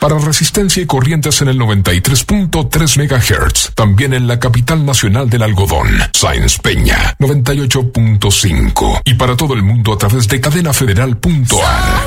Para Resistencia y Corrientes en el 93.3 MHz. También en la capital nacional del algodón, Sáenz Peña, 98.5. Y para todo el mundo a través de cadenafederal.ar.